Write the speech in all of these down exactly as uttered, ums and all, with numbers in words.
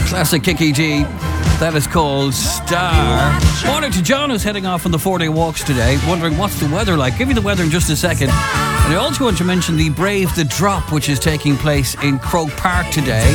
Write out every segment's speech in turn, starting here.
Classic Kiki G. That is called Star. Morning to John, who's heading off on the four-day walks today, wondering what's the weather like. Give you the weather in just a second. And I also want to mention the Brave the Drop, which is taking place in Croke Park today.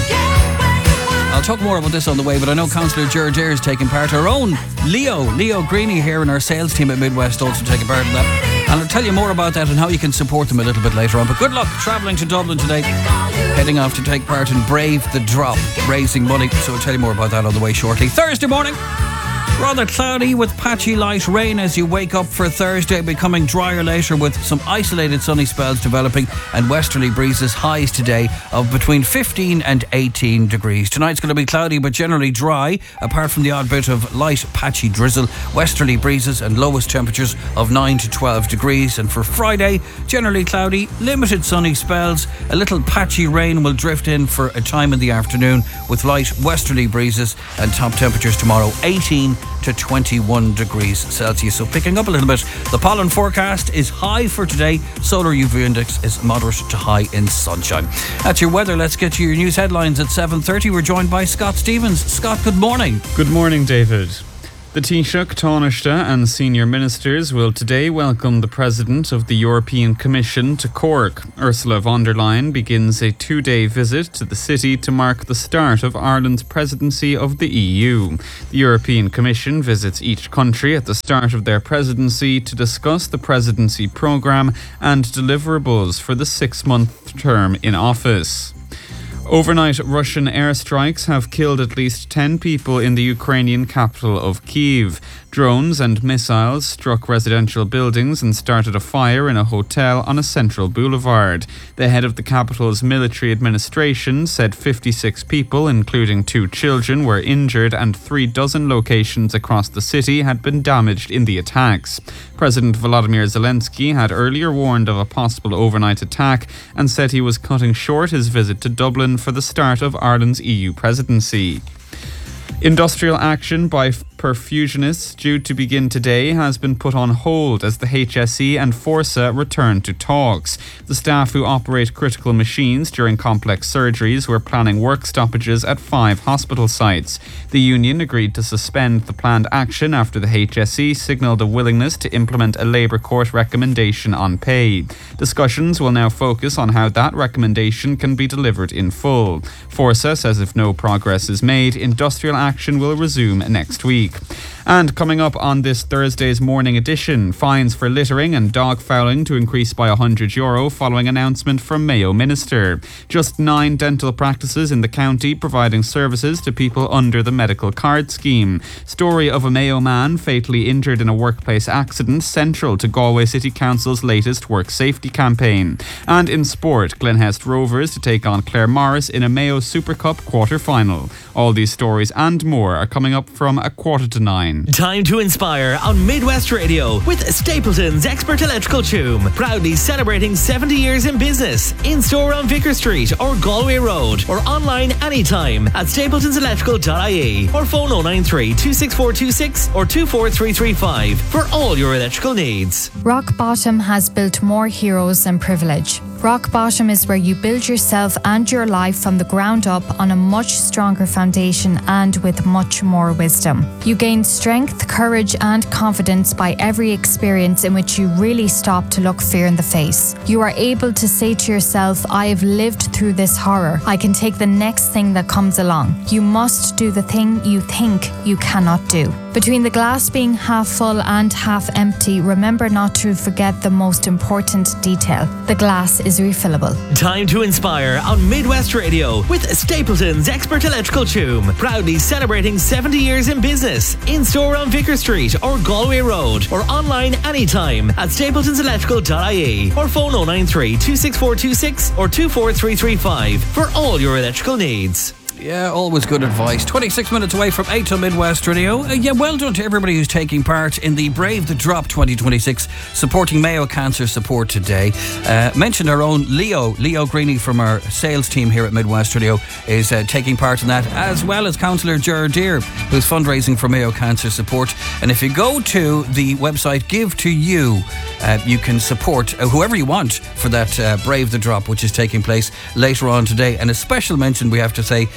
I'll talk more about this on the way, but I know Councillor Ger Dare is taking part. Our own Leo, Leo Greeny here in our sales team at Midwest also taking part in that. And I'll tell you more about that and how you can support them a little bit later on. But good luck travelling to Dublin today, heading off to take part in Brave the Drop, raising money. So I'll tell you more about that on the way shortly. Thursday morning, rather cloudy with patchy light rain as you wake up for Thursday, becoming drier later with some isolated sunny spells developing and westerly breezes. Highs today of between fifteen and eighteen degrees. Tonight's going to be cloudy but generally dry, apart from the odd bit of light patchy drizzle. Westerly breezes and lowest temperatures of nine to twelve degrees. And for Friday, generally cloudy, limited sunny spells. A little patchy rain will drift in for a time in the afternoon with light westerly breezes, and top temperatures tomorrow eighteen to twenty-one degrees Celsius. So picking up a little bit. The pollen forecast is high for today. Solar U V index is moderate to high in sunshine. That's your weather. Let's get to your news headlines at seven thirty. We're joined by Scott Stevens. Scott, good morning. Good morning, David. The Taoiseach, Taoiseach and senior ministers will today welcome the President of the European Commission to Cork. Ursula von der Leyen begins a two-day visit to the city to mark the start of Ireland's presidency of the E U. The European Commission visits each country at the start of their presidency to discuss the presidency programme and deliverables for the six-month term in office. Overnight Russian airstrikes have killed at least ten people in the Ukrainian capital of Kyiv. Drones and missiles struck residential buildings and started a fire in a hotel on a central boulevard. The head of the capital's military administration said fifty-six people, including two children, were injured and three dozen locations across the city had been damaged in the attacks. President Volodymyr Zelensky had earlier warned of a possible overnight attack and said he was cutting short his visit to Dublin for the start of Ireland's E U presidency. Industrial action by perfusionists due to begin today has been put on hold as the H S E and Forsa return to talks. The staff who operate critical machines during complex surgeries were planning work stoppages at five hospital sites. The union agreed to suspend the planned action after the H S E signalled a willingness to implement a Labour Court recommendation on pay. Discussions will now focus on how that recommendation can be delivered in full. Forsa says if no progress is made, industrial action will resume next week. And coming up on this Thursday's morning edition, fines for littering and dog fouling to increase by one hundred euro following announcement from Mayo Minister. Just nine dental practices in the county providing services to people under the medical card scheme. Story of a Mayo man fatally injured in a workplace accident central to Galway City Council's latest work safety campaign. And in sport, Glenhest Rovers to take on Clare Morris in a Mayo Super Cup quarter-final. All these stories and more are coming up from a quarter to nine. Time to inspire on Midwest Radio with Stapleton's Expert Electrical Toom. Proudly celebrating seventy years in business. In store on Vicar Street or Galway Road, or online anytime at stapletons electrical dot I E or phone oh nine three, two six four two six or two four three three five for all your electrical needs. Rock Bottom has built more heroes than privilege. Rock Bottom is where you build yourself and your life from the ground up on a much stronger foundation and with much more wisdom. You gain strength, courage and confidence by every experience in which you really stop to look fear in the face. You are able to say to yourself, I have lived through this horror. I can take the next thing that comes along. You must do the thing you think you cannot do. Between the glass being half full and half empty, remember not to forget the most important detail. The glass is refillable. Time to inspire on Midwest Radio with Stapleton's Expert Electrical Toom. Proudly celebrating seventy years in business. In store on Vicar Street or Galway Road, or online anytime at stapletons electrical dot I E or phone oh nine three, two six four two six or two four three three five for all your electrical needs. Yeah, always good advice. twenty-six minutes away from eight to Midwest Radio. Uh, yeah, well done to everybody who's taking part in the Brave the Drop twenty twenty-six, supporting Mayo Cancer Support today. Uh, mentioned our own Leo, Leo Greeny from our sales team here at Midwest Radio is uh, taking part in that, as well as Councillor Ger Dare, who's fundraising for Mayo Cancer Support. And if you go to the website Give to You, uh, you can support uh, whoever you want for that uh, Brave the Drop, which is taking place later on today. And a special mention, we have to say,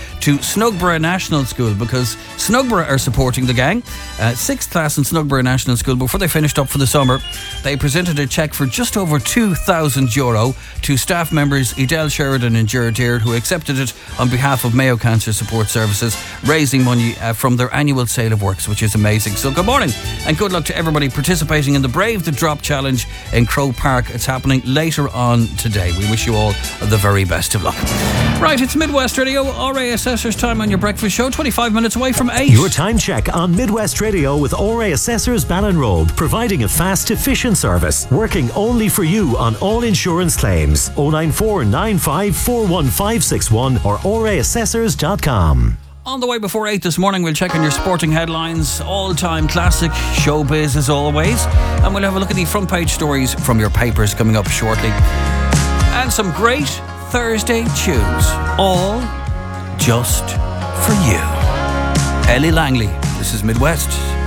to Snugborough National School, because Snugborough are supporting the gang. Uh, sixth class in Snugborough National School, before they finished up for the summer, they presented a cheque for just over two thousand euro to staff members Edel Sheridan and Gerard Deard, who accepted it on behalf of Mayo Cancer Support Services, raising money uh, from their annual sale of works, which is amazing. So good morning and good luck to everybody participating in the Brave the Drop Challenge in Croke Park. It's happening later on today. We wish you all the very best of luck. Right, it's Midwest Radio, R A Assessor's time on your breakfast show, twenty-five minutes away from eight. Your time check on Midwest Radio with R A Assessors Ballinrobe, providing a fast, efficient service, working only for you on all insurance claims. oh nine four nine five four one five six one or r a assessors dot com. On the way before eight this morning, we'll check on your sporting headlines, all-time classic showbiz as always, and we'll have a look at the front page stories from your papers coming up shortly. And some great Thursday tunes, all just for you. Ellie Langley, this is Midwest.